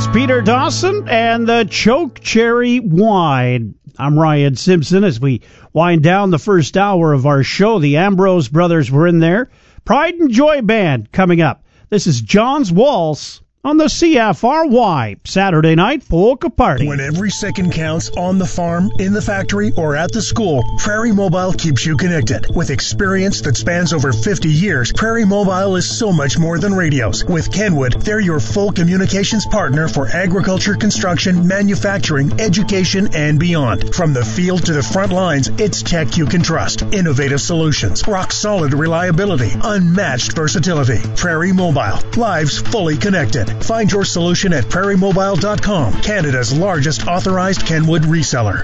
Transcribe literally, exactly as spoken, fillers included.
It's Peter Dawson and the Choke Cherry Wine. I'm Ryan Simpson. As we wind down the first hour of our show, the Ambrose Brothers were in there. Pride and Joy Band coming up. This is John's Waltz on the C F R Y Saturday Night Polka Party. When every second counts on the farm, in the factory, or at the school, Prairie Mobile keeps you connected. With experience that spans over fifty years, Prairie Mobile is so much more than radios. With Kenwood, they're your full communications partner for agriculture, construction, manufacturing, education, and beyond. From the field to the front lines, it's tech you can trust. Innovative solutions, rock-solid reliability, unmatched versatility. Prairie Mobile, lives fully connected. Find your solution at prairie mobile dot com, Canada's largest authorized Kenwood reseller.